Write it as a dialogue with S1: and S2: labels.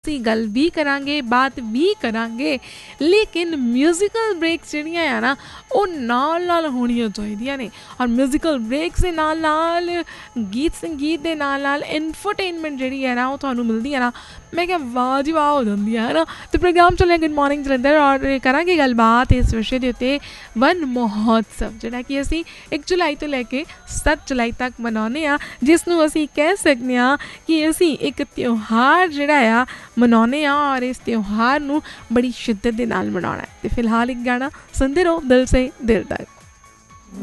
S1: ਅਸੀਂ ਗੱਲ ਵੀ ਕਰਾਂਗੇ, ਬਾਤ ਵੀ ਕਰਾਂਗੇ, ਲੇਕਿਨ ਮਿਊਜ਼ੀਕਲ ਬ੍ਰੇਕਸ ਜਿਹੜੀਆਂ ਆ ਨਾ ਉਹ ਨਾਲ ਹੋਣੀਆਂ ਚਾਹੀਦੀਆਂ ਨੇ। ਔਰ ਮਿਊਜ਼ੀਕਲ ਬ੍ਰੇਕਸ ਦੇ ਨਾਲ ਗੀਤ ਸੰਗੀਤ ਦੇ ਨਾਲ ਇਨਫੋਟੇਨਮੈਂਟ ਜਿਹੜੀ ਹੈ ਨਾ ਉਹ ਤੁਹਾਨੂੰ ਮਿਲਦੀ ਹੈ ਨਾ, ਮੈਂ ਕਿਹਾ ਵਾਹ ਜੀ ਵਾਹ ਹੋ ਜਾਂਦੀ ਹੈ ਨਾ। ਅਤੇ ਪ੍ਰੋਗਰਾਮ ਚੱਲਿਆ ਗੁੱਡ ਮਾਰਨਿੰਗ ਜਲੰਧਰ, ਔਰ ਕਰਾਂਗੇ ਗੱਲਬਾਤ ਇਸ ਵਿਸ਼ੇ ਦੇ ਉੱਤੇ ਵਨ ਮਹੋਤਸਵ, ਜਿਹੜਾ ਕਿ ਅਸੀਂ 1 ਜੁਲਾਈ ਤੋਂ ਲੈ ਕੇ 7 ਜੁਲਾਈ ਤੱਕ ਮਨਾਉਂਦੇ ਹਾਂ, ਜਿਸ ਨੂੰ ਅਸੀਂ ਕਹਿ ਸਕਦੇ ਹਾਂ ਕਿ ਅਸੀਂ ਇੱਕ ਤਿਉਹਾਰ ਜਿਹੜਾ ਆ ਮਨਾਉਂਦੇ ਹਾਂ ਔਰ ਇਸ ਤਿਉਹਾਰ ਨੂੰ ਬੜੀ ਸ਼ਿੱਦਤ ਦੇ ਨਾਲ ਮਨਾਉਣਾ ਹੈ। ਅਤੇ ਫਿਲਹਾਲ ਇੱਕ ਗਾਣਾ ਸੁਣਦੇ ਰਹੋ ਦਿਲ ਸੇ ਦਿਲ ਤੱਕ।